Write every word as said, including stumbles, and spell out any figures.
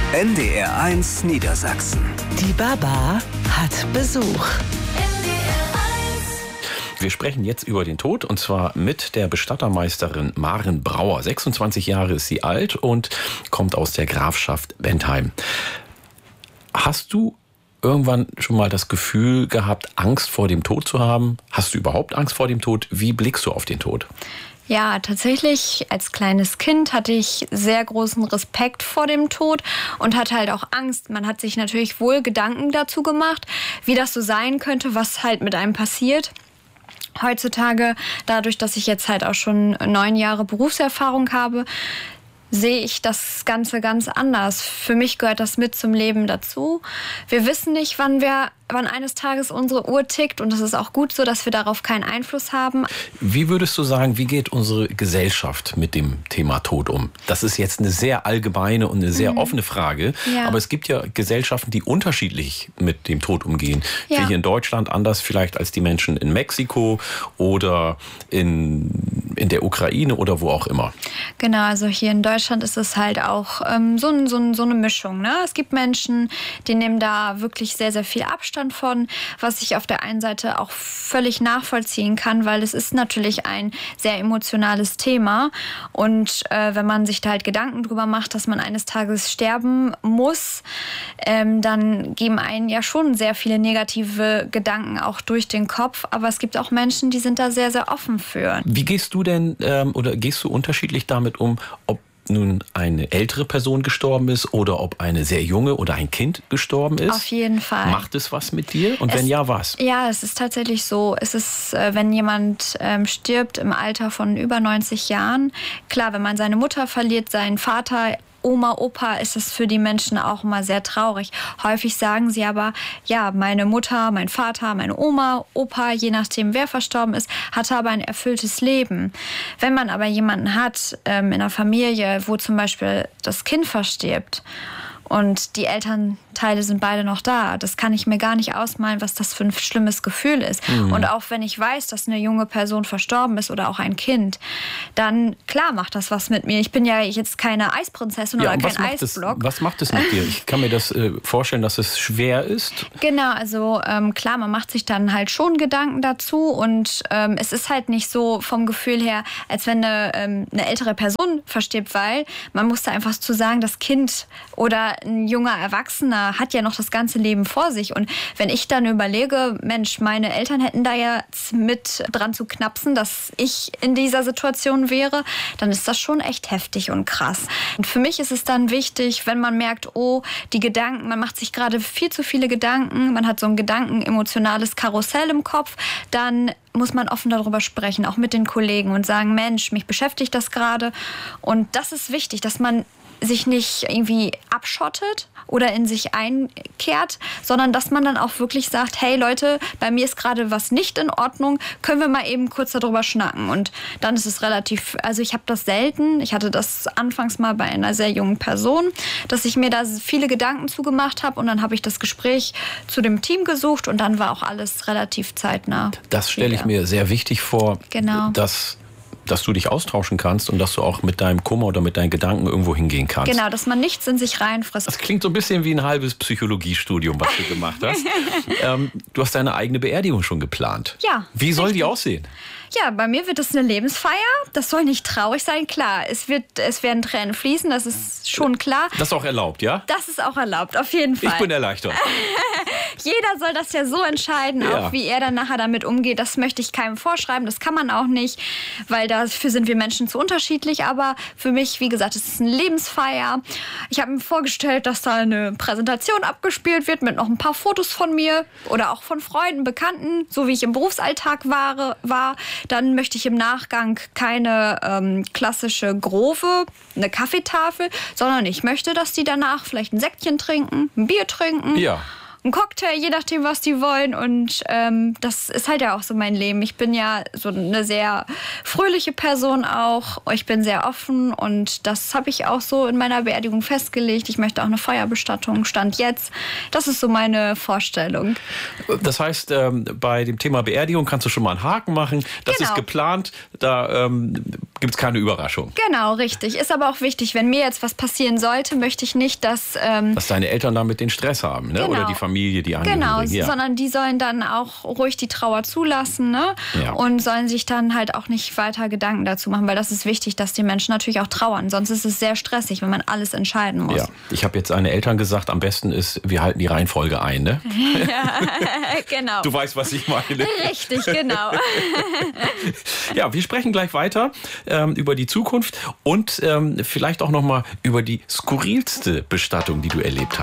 N D R eins Niedersachsen. Die Baba hat Besuch. Wir sprechen jetzt über den Tod und zwar mit der Bestattermeisterin Maren Brauer. sechsundzwanzig Jahre ist sie alt und kommt aus der Grafschaft Bentheim. Hast du irgendwann schon mal das Gefühl gehabt, Angst vor dem Tod zu haben? Hast du überhaupt Angst vor dem Tod? Wie blickst du auf den Tod? Ja, tatsächlich als kleines Kind hatte ich sehr großen Respekt vor dem Tod und hatte halt auch Angst. Man hat sich natürlich wohl Gedanken dazu gemacht, wie das so sein könnte, was halt mit einem passiert. Heutzutage, dadurch, dass ich jetzt halt auch schon neun Jahre Berufserfahrung habe, sehe ich das Ganze ganz anders. Für mich gehört das mit zum Leben dazu. Wir wissen nicht, wann wir, wann eines Tages unsere Uhr tickt und es ist auch gut so, dass wir darauf keinen Einfluss haben. Wie würdest du sagen, wie geht unsere Gesellschaft mit dem Thema Tod um? Das ist jetzt eine sehr allgemeine und eine sehr mhm. offene Frage, ja. aber es gibt ja Gesellschaften, die unterschiedlich mit dem Tod umgehen. Ja. Wir hier in Deutschland anders vielleicht als die Menschen in Mexiko oder in, in der Ukraine oder wo auch immer. Genau, also hier in Deutschland ist es halt auch ähm, so, ein, so, ein, so eine Mischung. Ne? Es gibt Menschen, die nehmen da wirklich sehr, sehr viel Abstand von, was ich auf der einen Seite auch völlig nachvollziehen kann, weil es ist natürlich ein sehr emotionales Thema. Und äh, wenn man sich da halt Gedanken drüber macht, dass man eines Tages sterben muss, ähm, dann geben einen ja schon sehr viele negative Gedanken auch durch den Kopf. Aber es gibt auch Menschen, die sind da sehr, sehr offen für. Wie gehst du denn ähm, oder gehst du unterschiedlich damit um, ob nun eine ältere Person gestorben ist oder ob eine sehr junge oder ein Kind gestorben ist? Auf jeden Fall. Macht es was mit dir? Und es, wenn ja, was? Ja, es ist tatsächlich so. Es ist, wenn jemand ähm, stirbt im Alter von über neunzig Jahren, klar, wenn man seine Mutter verliert, seinen Vater, Oma, Opa, ist es für die Menschen auch immer sehr traurig. Häufig sagen sie aber, ja, meine Mutter, mein Vater, meine Oma, Opa, je nachdem wer verstorben ist, hatte aber ein erfülltes Leben. Wenn man aber jemanden hat ähm, in einer Familie, wo zum Beispiel das Kind verstirbt und die Elternteile sind beide noch da, das kann ich mir gar nicht ausmalen, was das für ein schlimmes Gefühl ist. Mhm. Und auch wenn ich weiß, dass eine junge Person verstorben ist oder auch ein Kind, dann, klar, macht das was mit mir. Ich bin ja jetzt keine Eisprinzessin ja, oder kein Eisblock. Es, was macht es mit dir? Ich kann mir das äh, vorstellen, dass es schwer ist. Genau, also ähm, klar, man macht sich dann halt schon Gedanken dazu und ähm, es ist halt nicht so vom Gefühl her, als wenn eine, ähm, eine ältere Person verstirbt, weil man muss da einfach zu sagen, das Kind oder ein junger Erwachsener hat ja noch das ganze Leben vor sich. Und wenn ich dann überlege, Mensch, meine Eltern hätten da jetzt mit dran zu knapsen, dass ich in dieser Situation wäre, dann ist das schon echt heftig und krass. Und für mich ist es dann wichtig, wenn man merkt, oh, die Gedanken, man macht sich gerade viel zu viele Gedanken, man hat so ein gedankenemotionales Karussell im Kopf, dann muss man offen darüber sprechen, auch mit den Kollegen und sagen, Mensch, mich beschäftigt das gerade. Und das ist wichtig, dass man sich nicht irgendwie abschottet oder in sich einkehrt, sondern dass man dann auch wirklich sagt, hey Leute, bei mir ist gerade was nicht in Ordnung, können wir mal eben kurz darüber schnacken. Und dann ist es relativ, also ich habe das selten, ich hatte das anfangs mal bei einer sehr jungen Person, dass ich mir da viele Gedanken zugemacht habe und dann habe ich das Gespräch zu dem Team gesucht und dann war auch alles relativ zeitnah. Das stelle ich mir sehr wichtig vor, genau. dass dass du dich austauschen kannst und dass du auch mit deinem Kummer oder mit deinen Gedanken irgendwo hingehen kannst. Genau, dass man nichts in sich reinfrisst. Das klingt so ein bisschen wie ein halbes Psychologiestudium, was du gemacht hast. ähm, du hast deine eigene Beerdigung schon geplant. Ja. Wie soll richtig. die aussehen? Ja, bei mir wird es eine Lebensfeier. Das soll nicht traurig sein, klar. Es wird, es werden Tränen fließen, das ist schon klar. Das ist auch erlaubt, ja? Das ist auch erlaubt, auf jeden Fall. Ich bin erleichtert. Jeder soll das ja so entscheiden, ja. auch wie er dann nachher damit umgeht. Das möchte ich keinem vorschreiben, das kann man auch nicht, weil dafür sind wir Menschen zu unterschiedlich. Aber für mich, wie gesagt, es ist eine Lebensfeier. Ich habe mir vorgestellt, dass da eine Präsentation abgespielt wird mit noch ein paar Fotos von mir oder auch von Freunden, Bekannten, so wie ich im Berufsalltag war. war. Dann möchte ich im Nachgang keine ähm, klassische Grove, eine Kaffeetafel, sondern ich möchte, dass die danach vielleicht ein Säckchen trinken, ein Bier trinken. Ja. Ein Cocktail, je nachdem, was die wollen. Und ähm, das ist halt ja auch so mein Leben. Ich bin ja so eine sehr fröhliche Person auch. Ich bin sehr offen und das habe ich auch so in meiner Beerdigung festgelegt. Ich möchte auch eine Feuerbestattung, Stand jetzt. Das ist so meine Vorstellung. Das heißt, ähm, bei dem Thema Beerdigung kannst du schon mal einen Haken machen. Das genau. ist geplant. Da ähm, gibt es keine Überraschung. Genau, richtig. Ist aber auch wichtig, wenn mir jetzt was passieren sollte, möchte ich nicht, dass... Ähm, dass deine Eltern damit den Stress haben, ne? Genau. Oder die Familie, die Angehörigen. Genau, ja. sondern die sollen dann auch ruhig die Trauer zulassen, ne? Ja. Und sollen sich dann halt auch nicht weiter Gedanken dazu machen, weil das ist wichtig, dass die Menschen natürlich auch trauern. Sonst ist es sehr stressig, wenn man alles entscheiden muss. Ja. Ich habe jetzt eine Eltern gesagt, am besten ist, wir halten die Reihenfolge ein, ne? Ja, genau. Du weißt, was ich meine. Richtig, genau. Ja, wir sprechen gleich weiter ähm, über die Zukunft und ähm, vielleicht auch noch mal über die skurrilste Bestattung, die du erlebt hast.